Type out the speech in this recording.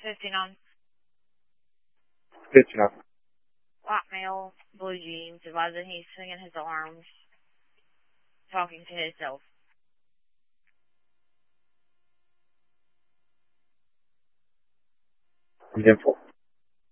59. 59. White male, blue jeans, advising he's swinging his arms, talking to himself. I'm 10-4.